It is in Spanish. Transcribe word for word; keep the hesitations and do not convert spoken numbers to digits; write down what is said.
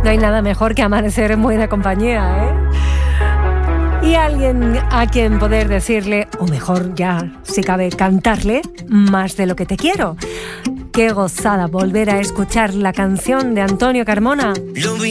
No hay nada mejor que amanecer en buena compañía, ¿eh? Y alguien a quien poder decirle, o mejor ya, si cabe, cantarle, más de lo que te quiero. Qué gozada volver a escuchar la canción de Antonio Carmona.